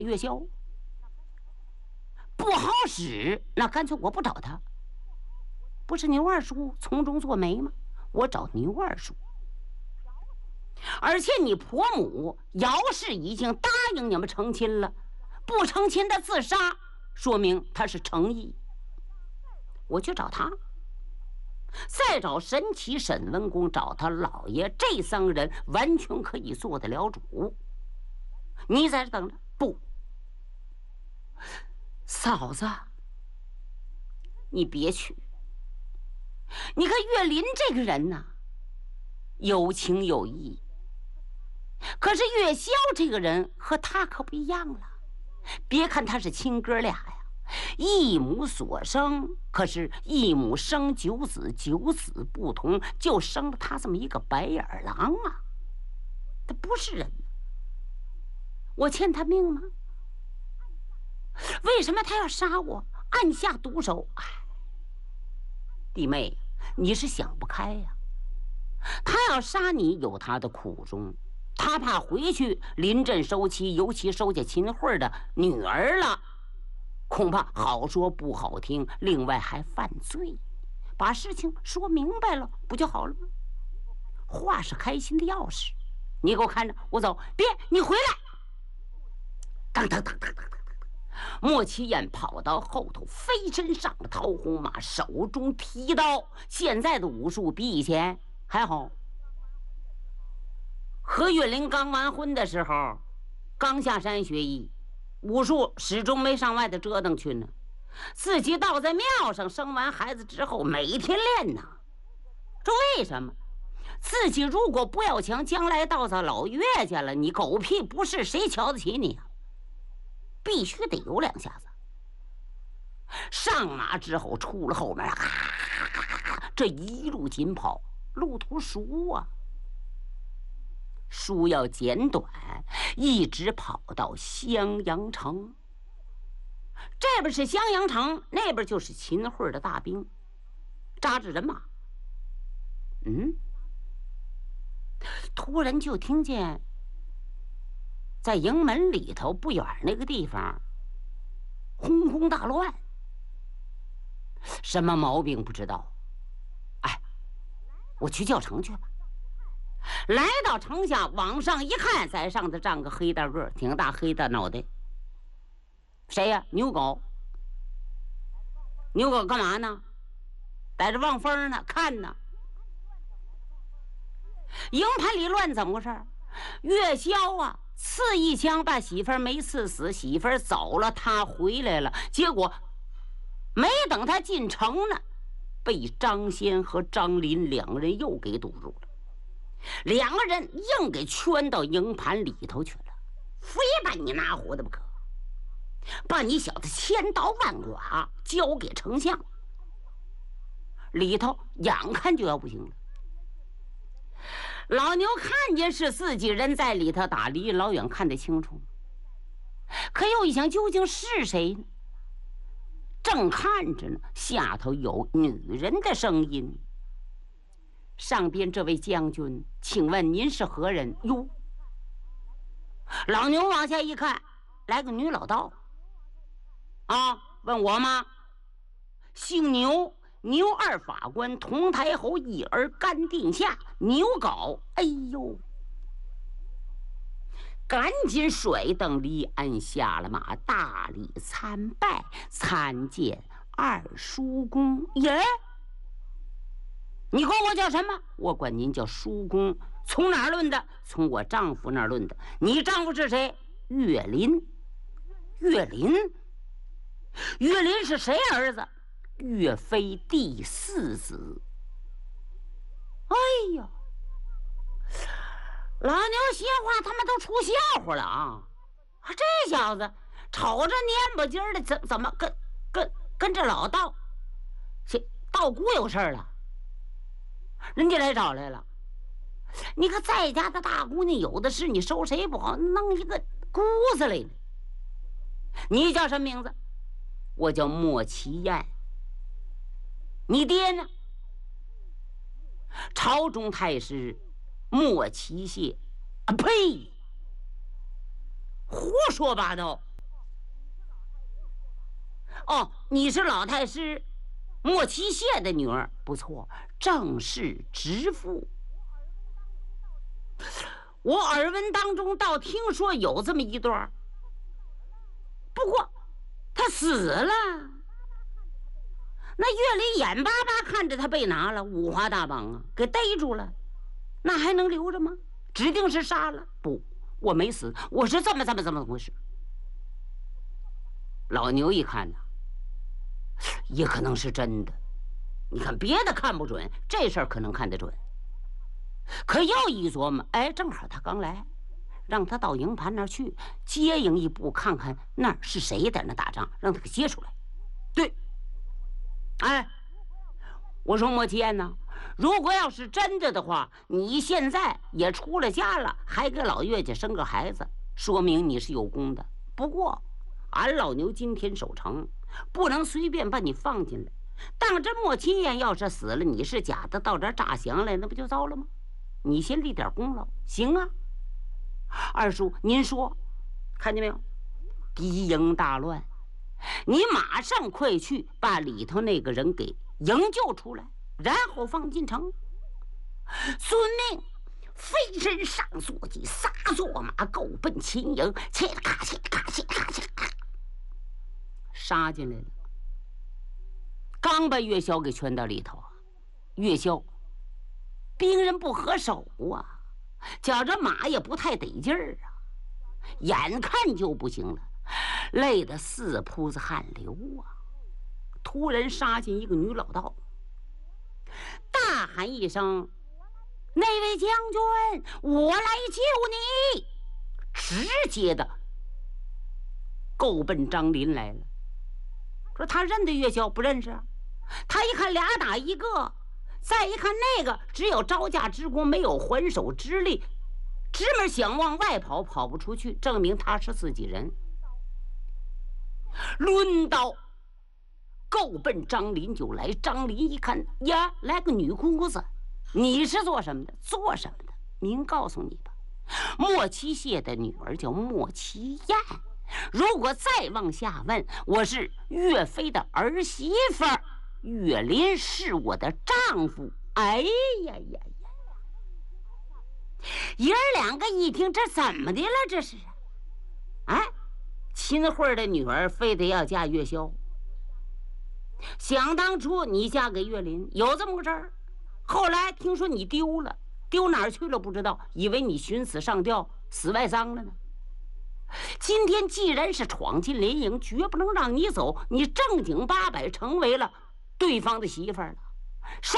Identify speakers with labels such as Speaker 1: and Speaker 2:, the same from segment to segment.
Speaker 1: 月宵不好使，那干脆我不找他。不是牛二叔从中作媒吗？我找牛二叔。而且你婆母姚氏已经答应你们成亲了，不成亲的自杀，说明他是诚意。我去找他，再找神奇沈文公，找他老爷，这三个人完全可以做得了主。你在这等着？不，嫂子，你别去。你看岳林这个人呐，有情有义，可是岳霄这个人和他可不一样了。别看他是亲哥俩呀，一母所生，可是一母生九子，九子不同，就生了他这么一个白眼狼啊！他不是人，我欠他命吗？为什么他要杀我，暗下毒手？哎，弟妹，你是想不开呀。他要杀你有他的苦衷，他怕回去临阵收妻，尤其收下秦慧的女儿了，恐怕好说不好听，另外还犯罪。把事情说明白了不就好了吗？话是开心的钥匙，你给我看着，我走。别，你回来！当当当当当当！莫奇燕跑到后头，飞身上了桃红马，手中提刀。现在的武术比以前还好。和岳林刚完婚的时候，刚下山学艺，武术始终没上外头折腾去呢。自己倒在庙上，生完孩子之后，每天练呢。这为什么？自己如果不要强，将来到咱老岳家了，你狗屁不是，谁瞧得起你啊？必须得有两下子。上马之后，出了后面，这一路紧跑，路途熟啊。书要简短，一直跑到襄阳城。这边是襄阳城，那边就是秦桧的大兵，扎着人马。突然就听见在营门里头不远那个地方轰轰大乱，什么毛病不知道。哎，我去叫城去吧。来到城下，往上一看，在上头站个黑大个，挺大黑大脑袋。谁呀？牛狗。牛狗干嘛呢？逮着望风呢，看呢。营盘里乱，怎么回事？岳霄啊，刺一枪把媳妇儿没刺死，媳妇儿走了，他回来了。结果没等他进城呢，被张先和张林两人又给堵住了。两个人硬给圈到营盘里头去了，非把你拿活的不可，把你小子千刀万剐交给丞相。里头眼看就要不行了。老牛看见是自己人在里头打，离老远看得清楚，可又一想，究竟是谁呢？正看着呢，下头有女人的声音。上边这位将军，请问您是何人？哟，老牛往下一看，来个女老道。啊，问我吗？姓牛，牛二法官，同台侯一儿，甘定下，牛皋。哎呦，赶紧甩蹬离鞍，下了马，大礼参拜，参见二叔公耶。你管我叫什么？我管您叫叔公。从哪儿论的？从我丈夫那儿论的。你丈夫是谁？岳林。岳林？岳林是谁儿子？岳飞第四子。哎呀，老牛闲话他们都出笑话了啊！这小子瞅着蔫巴筋儿的，怎么跟这老道道姑有事了？人家来找来了。你看在家的大姑娘有的是，你收谁不好，弄一个姑子来了。你叫什么名字？我叫莫奇燕。你爹呢？朝中太师莫奇谢。啊呸！胡说八道！ 哦，你是老太师莫七谢的女儿，不错，正是直妇。我耳闻当中倒听说有这么一段，不过他死了。那岳林眼巴巴看着他被拿了，五花大绑啊，给逮住了，那还能留着吗？指定是杀了。不，我没死，我是这么回事。老牛一看呢，也可能是真的。你看别的看不准，这事儿可能看得准。可又一琢磨，哎，正好他刚来，让他到营盘那儿去接应一步，看看那儿是谁在那打仗，让他给接出来。对，哎，我说莫七燕呢，如果要是真的的话，你现在也出了家了，还给老岳家生个孩子，说明你是有功的。不过俺老牛今天守城，不能随便把你放进来。当真莫七燕要是死了，你是假的，到这儿诈降来，那不就糟了吗？你先立点功劳，行啊。二叔，您说，看见没有？敌营大乱，你马上快去把里头那个人给营救出来，然后放进城。遵命。飞身上坐骑，撒坐马，狗奔秦营，切咔切咔切咔切咔，杀进来了。刚把岳霄给圈到里头啊，岳霄兵人不合手啊，觉着马也不太得劲儿啊，眼看就不行了，累得四扑子汗流啊。突然杀进一个女老道，大喊一声：“那位将军，我来救你！”直接的够奔张林来了。说他认得岳霄不认识，他一看俩打一个，再一看那个只有招架之功，没有还手之力，直门想往外跑，跑不出去，证明他是自己人。抡刀够奔张林就来。张林一看呀，来个女姑子，你是做什么的？做什么的？您告诉你吧。莫七谢的女儿叫莫七燕，如果再往下问，我是岳飞的儿媳妇儿，岳林是我的丈夫。哎呀呀呀！爷儿两个一听，这怎么的了？这是哎，秦桧的女儿非得要嫁岳霄。想当初你嫁给岳林，有这么个事儿。后来听说你丢了，丢哪儿去了不知道，以为你寻死上吊，死外丧了呢。今天既然是闯进连营，绝不能让你走，你正经八百成为了对方的媳妇儿了。杀！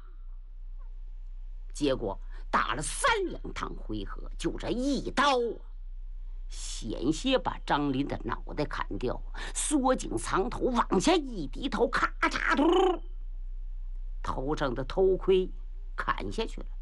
Speaker 1: 结果打了3两趟回合，就这一刀险些把张林的脑袋砍掉，缩颈藏头，往下一低头，咔嚓嘟，头上的头盔砍下去了。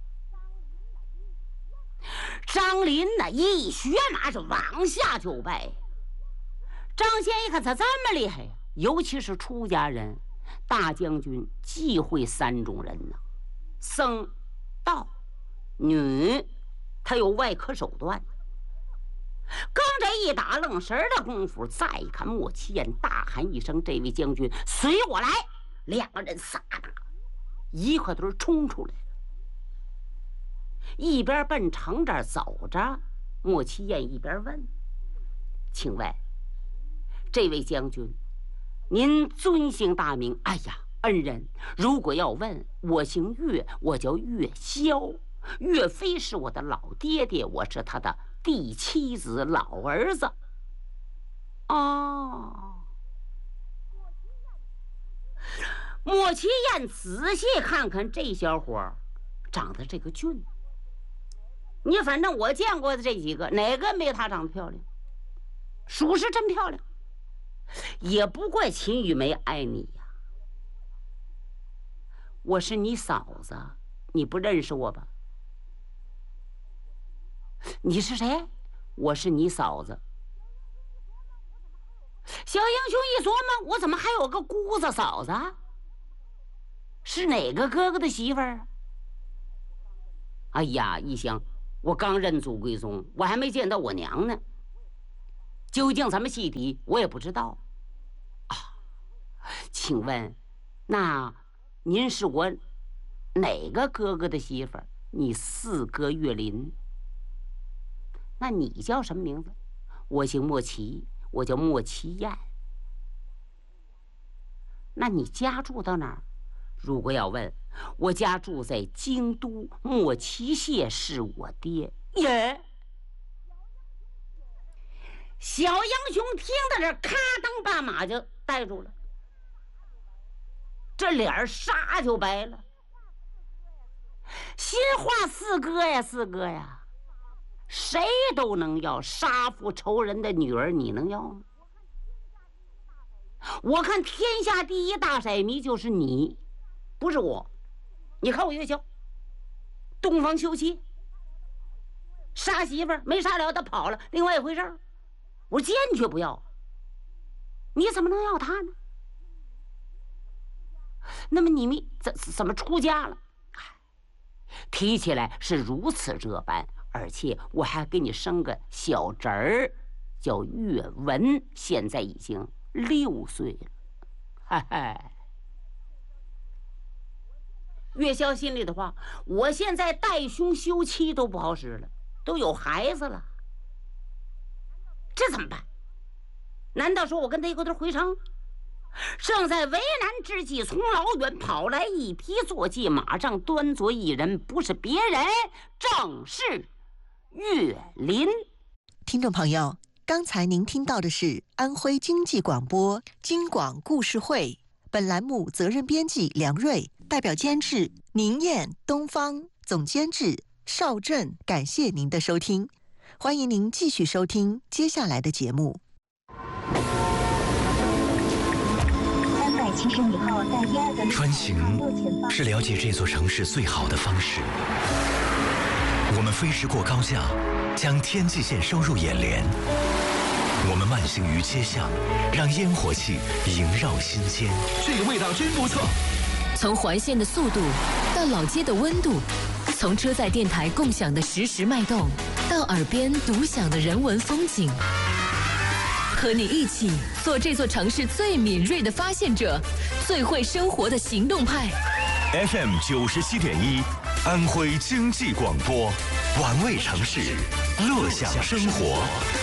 Speaker 1: 张林呢，一学马是往下就拜。张先一看他这么厉害呀，尤其是出家人，大将军忌讳3种人呢，僧、道、女，他有外科手段。刚这一打愣神的功夫，再一看莫七燕，大喊一声：“这位将军，随我来！”两个人撒打一块堆冲出来了，一边奔城这儿走着，莫七燕一边问：“请问这位将军，您尊姓大名？”“哎呀，恩人，如果要问，我姓岳，我叫岳霄，岳飞是我的老爹爹，我是他的第7子老儿子。”哦，莫七燕仔细看看这小伙长得这个俊，你反正我见过的这几个，哪个没他长得漂亮？属实真漂亮。也不怪秦玉梅爱你呀。我是你嫂子，你不认识我吧？你是谁？我是你嫂子。小英雄一琢磨，我怎么还有个姑子嫂子？是哪个哥哥的媳妇儿？哎呀，一想我刚认祖归宗，我还没见到我娘呢，究竟怎么细底我也不知道啊。 请问，那您是我哪个哥哥的媳妇儿？你四哥岳林。那你叫什么名字？我姓莫奇，我叫莫奇燕。那你家住到哪儿？如果要问，我家住在京都莫奇县，是我爹。耶！小杨雄听到这，咔噔把马就带住了，这脸煞就白了。心话，四哥呀，四哥呀，谁都能要，杀父仇人的女儿你能要吗？我看天下第一大色迷就是你，不是我。你看我岳霄东方休妻，杀媳妇儿没杀了，他跑了，另外一回事儿。我坚决不要，你怎么能要他呢？那么你们怎么出家了？提起来是如此这般，而且我还给你生个小侄儿，叫岳文，现在已经6岁了。嗨嗨，岳霄心里的话，我现在带兄休妻都不好使了，都有孩子了，这怎么办？难道说我跟他一块回城？正在为难之际，从老远跑来一匹坐骑，马上端坐一人，不是别人，正是岳林。
Speaker 2: 听众朋友，刚才您听到的是安徽经济广播京广故事会，本栏目责任编辑梁瑞，代表监制宁燕、东方，总监制邵振。感谢您的收听，欢迎您继续收听接下来的节目。
Speaker 3: 穿行是了解这座城市最好的方式。我们飞驰过高架，将天际线收入眼帘；我们慢行于街巷，让烟火气萦绕心间。
Speaker 4: 这个味道真不错。
Speaker 5: 从环线的速度到老街的温度，从车载电台共享的实时脉动，到耳边独享的人文风景。和你一起做这座城市最敏锐的发现者，最会生活的行动派。
Speaker 3: FM 97.1，安徽经济广播，玩味城市，乐享生活。